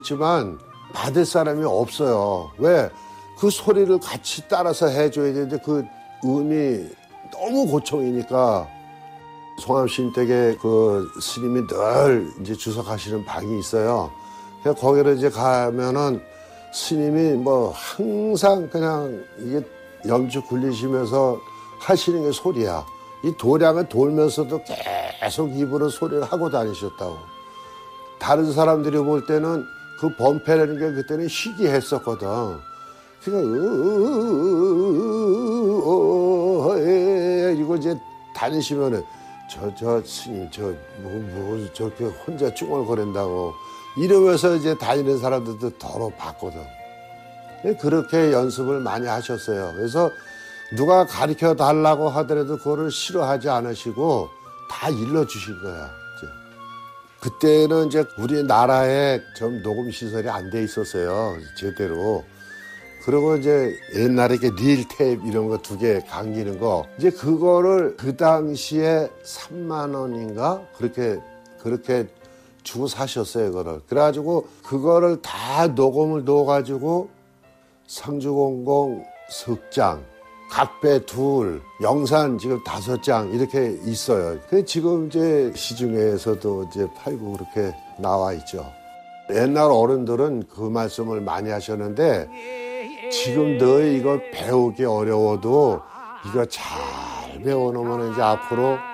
지만 받을 사람이 없어요. 왜? 그 소리를 같이 따라서 해줘야 되는데 그 음이 너무 고청이니까. 송암신 댁에 그 스님이 늘 이제 주석하시는 방이 있어요. 그래서 거기를 이제 가면은 스님이 뭐 항상 그냥 이게 염주 굴리시면서 하시는 게 소리야. 이 도량을 돌면서도 계속 입으로 소리를 하고 다니셨다고. 다른 사람들이 볼 때는 그 범패라는 게 그때는 희귀했었거든. 그러니까 이거 이제 다니시면은 저 스님 뭐 저렇게 혼자 쭝얼거린다고 이러면서 이제 다니는 사람들도 더러 봤거든. 그렇게 연습을 많이 하셨어요. 그래서 누가 가르쳐 달라고 하더라도 그거를 싫어하지 않으시고 다 일러주신 거야. 이제. 그때는 이제 우리나라에 좀 녹음 시설이 안 돼 있었어요. 제대로. 그리고 이제 옛날에 이렇게 릴 테이프 이런 거 2개 감기는 거 이제 그거를 그 당시에 3만 원인가 그렇게 주고 사셨어요. 그거를. 그래가지고 그거를 다 녹음을 넣어가지고 상주공공 석장, 각배 2, 영산 지금 5장 이렇게 있어요. 그 지금 이제 시중에서도 이제 팔고 그렇게 나와 있죠. 옛날 어른들은 그 말씀을 많이 하셨는데 지금 너 이거 배우기 어려워도 이거 잘 배워놓으면 이제 앞으로